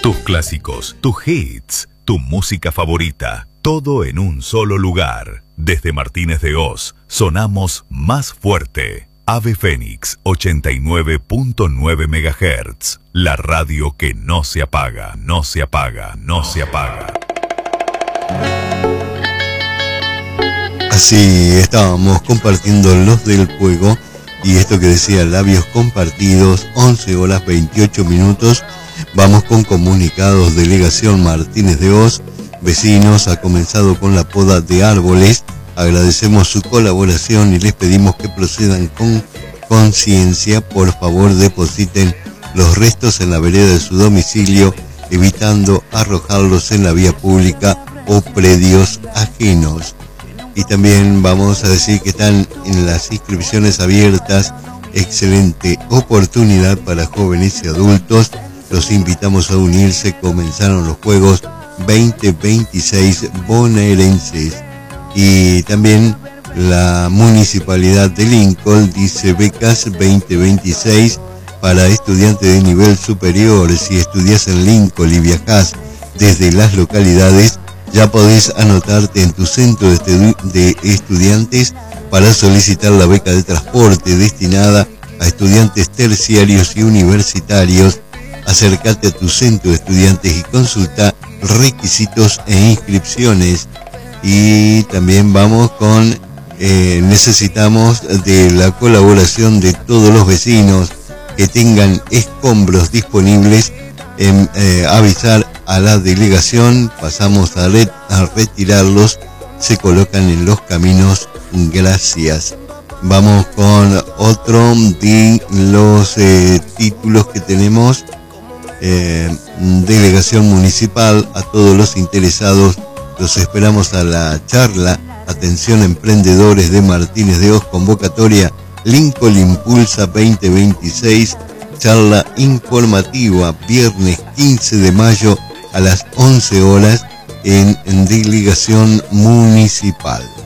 Tus clásicos, tus hits, tu música favorita, todo en un solo lugar. Desde Martínez de Oz, sonamos más fuerte. Ave Fénix 89.9 MHz, la radio que no se apaga, no se apaga, no se apaga. Así estábamos compartiendo Los del Fuego y esto que decía Labios Compartidos, 11 horas 28 minutos. Vamos con comunicados. Delegación Martínez de Oz, vecinos, ha comenzado con la poda de árboles. Agradecemos su colaboración y les pedimos que procedan con conciencia. Por favor, depositen los restos en la vereda de su domicilio, evitando arrojarlos en la vía pública o predios ajenos. Y también vamos a decir que están en las inscripciones abiertas. Excelente oportunidad para jóvenes y adultos. Los invitamos a unirse. Comenzaron los Juegos 2026 bonaerenses. Y también la Municipalidad de Lincoln dice becas 2026 para estudiantes de nivel superior. Si estudias en Lincoln y viajás desde las localidades, ya podés anotarte en tu centro de estudiantes para solicitar la beca de transporte destinada a estudiantes terciarios y universitarios. Acércate a tu centro de estudiantes y consulta requisitos e inscripciones. Y también vamos con necesitamos de la colaboración de todos los vecinos que tengan escombros disponibles. Avisar a la delegación, pasamos a retirarlos, se colocan en los caminos. Gracias. Vamos con otro de los títulos que tenemos. Delegación municipal, a todos los interesados los esperamos a la charla. Atención emprendedores de Martínez de Oz, convocatoria Lincoln Impulsa 2026, charla informativa, viernes 15 de mayo a las 11 horas en delegación municipal.